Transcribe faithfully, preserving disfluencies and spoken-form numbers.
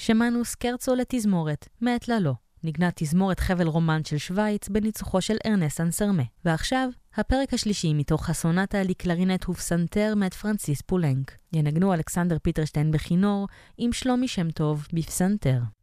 שמענו סקרצו לתזמורת, מאת ללא. נגנה תזמורת חבל רומן של שוויץ בניצוחו של ארנס אנסרמה. ועכשיו, הפרק השלישי מתוך הסונטה לקלרינט ופסנתר מאת פרנסיס פולנק. ינגנו אלכסנדר פיטרשטיין בכינור עם שלומי שם טוב בפסנתר.